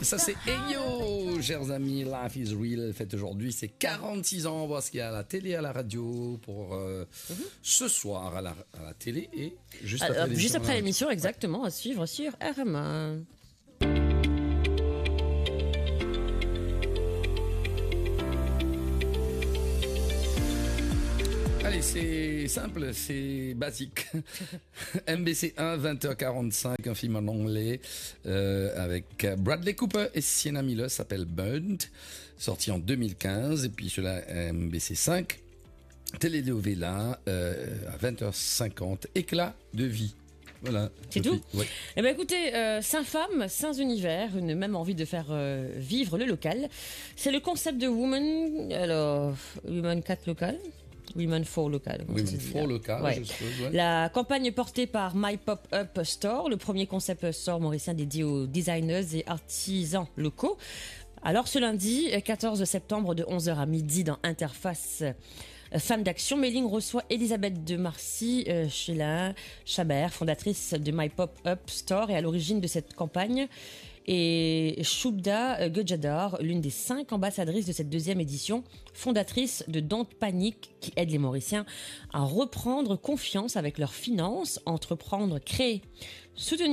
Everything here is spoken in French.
Ça, c'est Eyo, chers amis. Life is Real. Elle fête aujourd'hui ses 46 ans. On voit ce qu'il y a à la télé, à la radio pour ce soir à la télé et juste après l'émission. Juste après l'émission, exactement, à suivre sur RMA. Allez, c'est simple, c'est basique. MBC1, 20h45, un film en anglais avec Bradley Cooper et Sienna Miller, s'appelle Burnt, sorti en 2015. Et puis cela, MBC5, télénovela à 20h50, Éclat de vie. Voilà. C'est tout. Oui. Eh ben écoutez, Saint femmes, saint univers, une même envie de faire vivre le local. C'est le concept de Women, alors Women 4 local. Women for Local. Women for Local, ouais. Je suppose. Ouais. La campagne portée par My Pop-Up Store, le premier concept store mauricien dédié aux designers et artisans locaux. Alors ce lundi, 14 septembre de 11h à midi dans Interface Femmes d'Action, Mailing reçoit Elisabeth de Marcy Chabert, fondatrice de My Pop-Up Store et à l'origine de cette campagne. Et Shubda Gujadar, l'une des 5 ambassadrices de cette deuxième édition, fondatrice de Don't Panic, qui aide les Mauriciens à reprendre confiance avec leurs finances, entreprendre, créer, soutenir